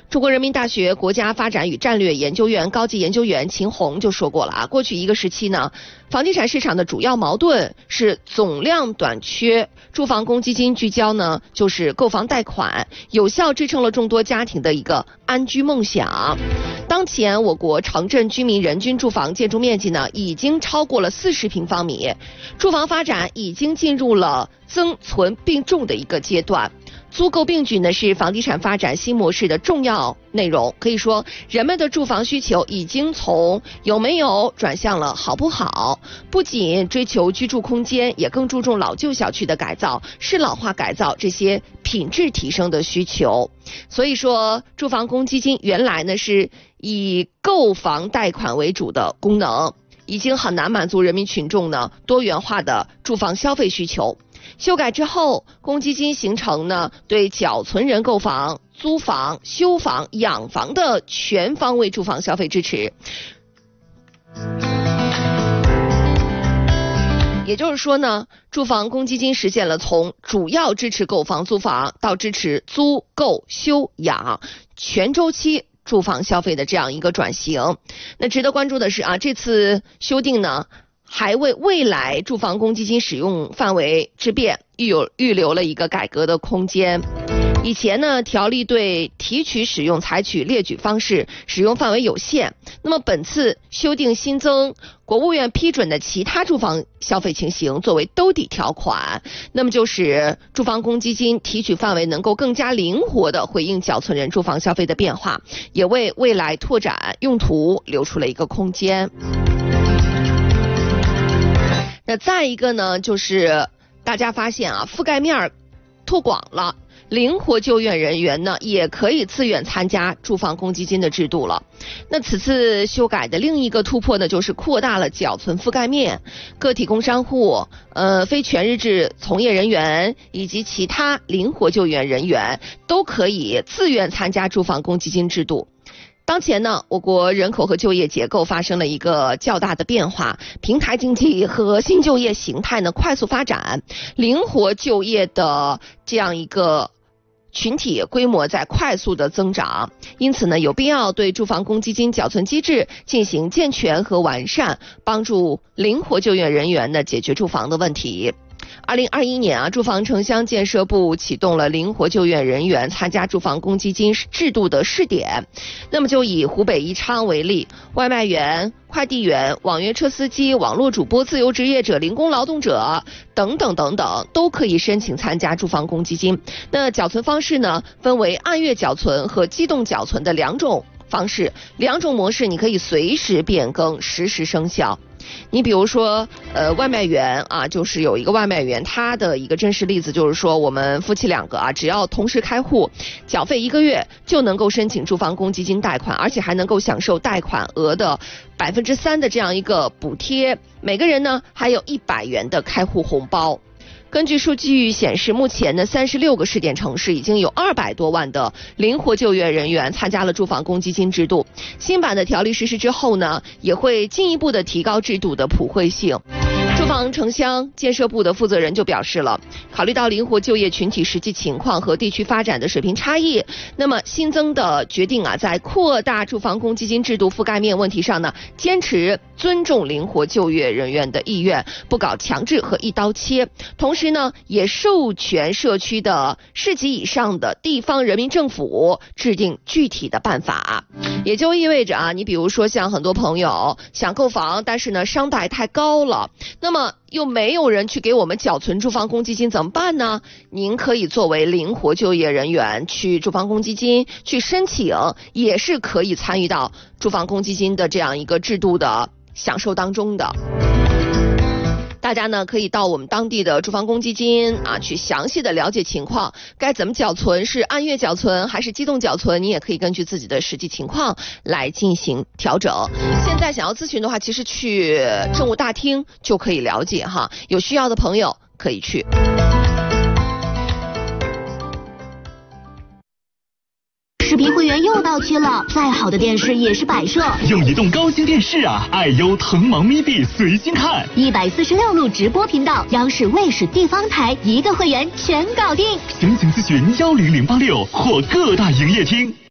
中国人民大学国家发展与战略研究院高级研究员秦红就说过了啊，过去一个时期呢，房地产市场的主要矛盾是总量短缺，住房公积金聚焦呢就是购房贷款，有效支撑了众多家庭的一个安居梦想。当前我国城镇居民人均住房建筑面积呢已经超过了40平方米，住房发展已经进入了增存并重的一个阶段。租购并举呢是房地产发展新模式的重要内容，可以说人们的住房需求已经从有没有转向了好不好，不仅追求居住空间，也更注重老旧小区的改造、适老化改造这些品质提升的需求。所以说住房公积金原来呢是以购房贷款为主的功能，已经很难满足人民群众呢多元化的住房消费需求。修改之后，公积金形成呢对缴存人购房、租房、修房、养房的全方位住房消费支持。也就是说呢，住房公积金实现了从主要支持购房租房到支持租购修养全周期住房消费的这样一个转型。那值得关注的是啊，这次修订呢还为未来住房公积金使用范围之变预留了一个改革的空间。以前呢，条例对提取使用采取列举方式，使用范围有限。那么本次修订新增国务院批准的其他住房消费情形作为兜底条款，那么就使住房公积金提取范围能够更加灵活地回应缴存人住房消费的变化，也为未来拓展用途留出了一个空间。那再一个呢，就是大家发现啊，覆盖面拓广了，灵活就业人员呢也可以自愿参加住房公积金的制度了。那此次修改的另一个突破呢，就是扩大了缴存覆盖面，个体工商户、非全日制从业人员以及其他灵活就业人员都可以自愿参加住房公积金制度。当前呢，我国人口和就业结构发生了一个较大的变化，平台经济和新就业形态呢快速发展，灵活就业的这样一个群体规模在快速的增长，因此呢，有必要对住房公积金缴存机制进行健全和完善，帮助灵活就业人员呢解决住房的问题。2021年啊，住房城乡建设部启动了灵活就业人员参加住房公积金制度的试点。那么就以湖北宜昌为例，外卖员、快递员、网约车司机、网络主播、自由职业者、零工劳动者等等都可以申请参加住房公积金。那缴存方式呢，分为按月缴存和机动缴存的两种方式，两种模式你可以随时变更，实时生效。你比如说外卖员啊，就是有一个外卖员，他的一个真实例子就是说，我们夫妻两个啊，只要同时开户，缴费1个月就能够申请住房公积金贷款，而且还能够享受贷款额的3%的这样一个补贴，每个人呢还有100元的开户红包。根据数据显示，目前呢36个试点城市已经有200多万的灵活就业人员参加了住房公积金制度。新版的条例实施之后呢，也会进一步的提高制度的普惠性。住房城乡建设部的负责人就表示了，考虑到灵活就业群体实际情况和地区发展的水平差异，那么新增的决定啊，在扩大住房公积金制度覆盖面问题上呢，坚持尊重灵活就业人员的意愿，不搞强制和一刀切。同时呢，也授权社区的市级以上的地方人民政府制定具体的办法。也就意味着啊，你比如说像很多朋友想购房，但是呢商贷太高了，那么又没有人去给我们缴存住房公积金怎么办呢？您可以作为灵活就业人员去住房公积金去申请，也是可以参与到住房公积金的这样一个制度的享受当中的。大家呢可以到我们当地的住房公积金啊去详细的了解情况，该怎么缴存，是按月缴存还是机动缴存，你也可以根据自己的实际情况来进行调整。现在想要咨询的话，其实去政务大厅就可以了解哈，有需要的朋友可以去。 视频会员又到期了，再好的电视也是摆设。 用移动高清电视啊，爱优腾芒咪币随心看 ，146路直播频道，央视、卫视、地方台一个会员全搞定。 详情咨询10086或各大营业厅。